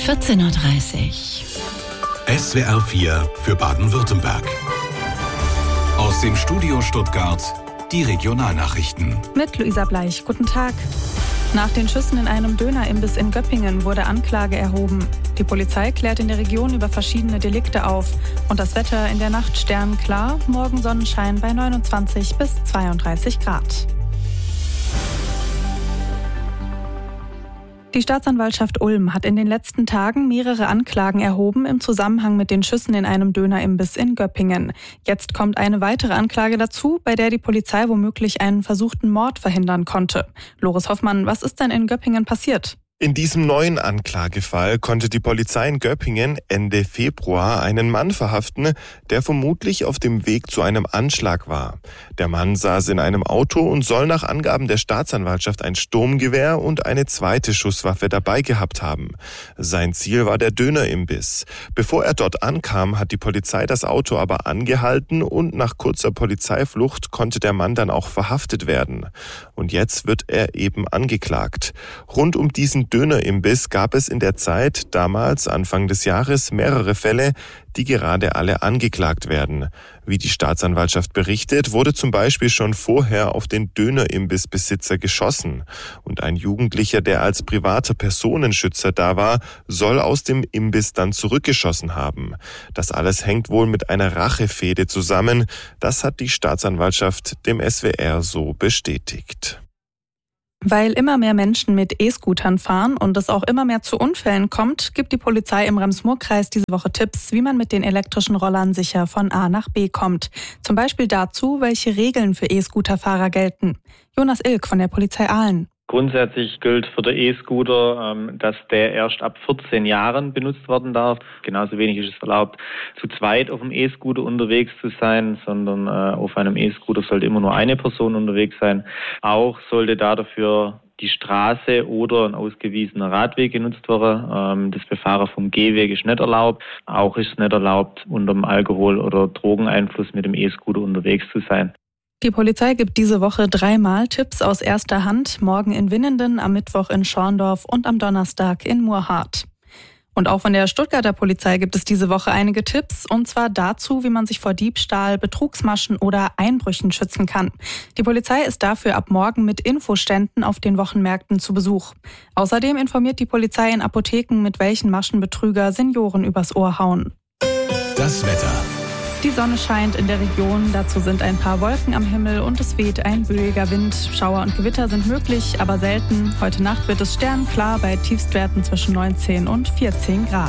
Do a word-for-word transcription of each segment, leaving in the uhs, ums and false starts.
vierzehn Uhr dreißig. S W R vier für Baden-Württemberg. Aus dem Studio Stuttgart die Regionalnachrichten. Mit Luisa Bleich. Guten Tag. Nach den Schüssen in einem Dönerimbiss in Göppingen wurde Anklage erhoben. Die Polizei klärt in der Region über verschiedene Delikte auf. Und das Wetter in der Nacht sternklar, morgen Sonnenschein bei neunundzwanzig bis zweiunddreißig Grad. Die Staatsanwaltschaft Ulm hat in den letzten Tagen mehrere Anklagen erhoben im Zusammenhang mit den Schüssen in einem Dönerimbiss in Göppingen. Jetzt kommt eine weitere Anklage dazu, bei der die Polizei womöglich einen versuchten Mord verhindern konnte. Loris Hoffmann, was ist denn in Göppingen passiert? In diesem neuen Anklagefall konnte die Polizei in Göppingen Ende Februar einen Mann verhaften, der vermutlich auf dem Weg zu einem Anschlag war. Der Mann saß in einem Auto und soll nach Angaben der Staatsanwaltschaft ein Sturmgewehr und eine zweite Schusswaffe dabei gehabt haben. Sein Ziel war der Dönerimbiss. Bevor er dort ankam, hat die Polizei das Auto aber angehalten und nach kurzer Polizeiflucht konnte der Mann dann auch verhaftet werden. Und jetzt wird er eben angeklagt. Rund um diesen Dönerimbiss gab es in der Zeit, damals Anfang des Jahres, mehrere Fälle, die gerade alle angeklagt werden. Wie die Staatsanwaltschaft berichtet, wurde zum Beispiel schon vorher auf den Dönerimbissbesitzer geschossen. Und ein Jugendlicher, der als privater Personenschützer da war, soll aus dem Imbiss dann zurückgeschossen haben. Das alles hängt wohl mit einer Rachefehde zusammen. Das hat die Staatsanwaltschaft dem S W R so bestätigt. Weil immer mehr Menschen mit E-Scootern fahren und es auch immer mehr zu Unfällen kommt, gibt die Polizei im Rems-Murr-Kreis diese Woche Tipps, wie man mit den elektrischen Rollern sicher von A nach B kommt. Zum Beispiel dazu, welche Regeln für E-Scooterfahrer gelten. Jonas Ilk von der Polizei Aalen. Grundsätzlich gilt für den E-Scooter, dass der erst ab vierzehn Jahren benutzt werden darf. Genauso wenig ist es erlaubt, zu zweit auf dem E-Scooter unterwegs zu sein, sondern auf einem E-Scooter sollte immer nur eine Person unterwegs sein. Auch sollte da dafür die Straße oder ein ausgewiesener Radweg genutzt werden. Das Befahren vom Gehweg ist nicht erlaubt. Auch ist es nicht erlaubt, unter dem Alkohol- oder Drogeneinfluss mit dem E-Scooter unterwegs zu sein. Die Polizei gibt diese Woche dreimal Tipps aus erster Hand, morgen in Winnenden, am Mittwoch in Schorndorf und am Donnerstag in Murrhardt. Und auch von der Stuttgarter Polizei gibt es diese Woche einige Tipps, und zwar dazu, wie man sich vor Diebstahl, Betrugsmaschen oder Einbrüchen schützen kann. Die Polizei ist dafür ab morgen mit Infoständen auf den Wochenmärkten zu Besuch. Außerdem informiert die Polizei in Apotheken, mit welchen Maschen Betrüger Senioren übers Ohr hauen. Das Wetter. Die Sonne scheint in der Region, dazu sind ein paar Wolken am Himmel und es weht ein böiger Wind. Schauer und Gewitter sind möglich, aber selten. Heute Nacht wird es sternklar bei Tiefstwerten zwischen neunzehn und vierzehn Grad.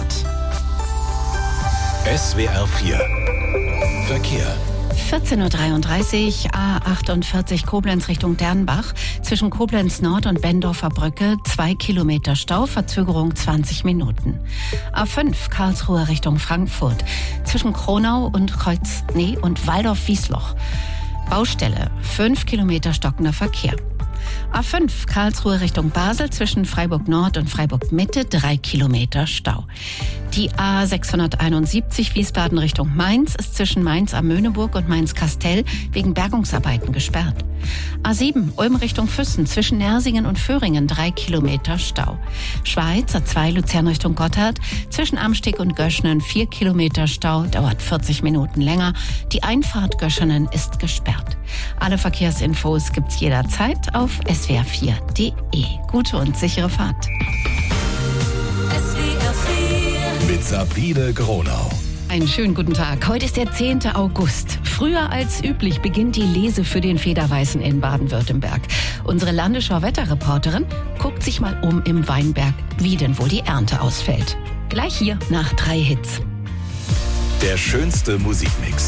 S W R vier Verkehr. vierzehn Uhr dreiunddreißig, A achtundvierzig Koblenz Richtung Dernbach. Zwischen Koblenz Nord und Bendorfer Brücke zwei Kilometer Stau, Verzögerung zwanzig Minuten. A fünf Karlsruhe Richtung Frankfurt. Zwischen Kronau und Kreuz, nee, und Waldorf-Wiesloch. Baustelle, fünf Kilometer stockender Verkehr. A fünf Karlsruhe Richtung Basel zwischen Freiburg Nord und Freiburg Mitte drei Kilometer Stau. Die A sechshunderteinundsiebzig Wiesbaden Richtung Mainz ist zwischen Mainz am Möhneburg und Mainz-Kastell wegen Bergungsarbeiten gesperrt. A sieben Ulm Richtung Füssen zwischen Nersingen und Föhringen drei Kilometer Stau. Schweiz A zwei Luzern Richtung Gotthard zwischen Amsteg und Göschenen vier Kilometer Stau, dauert vierzig Minuten länger. Die Einfahrt Göschenen ist gesperrt. Alle Verkehrsinfos gibt's jederzeit auf S W R vier Punkt D E. Gute und sichere Fahrt. S W R vier Mit Sabine Gronau. Einen schönen guten Tag. Heute ist der zehnte August. Früher als üblich beginnt die Lese für den Federweißen in Baden-Württemberg. Unsere Landesschau-Wetterreporterin guckt sich mal um im Weinberg, wie denn wohl die Ernte ausfällt. Gleich hier nach drei Hits. Der schönste Musikmix.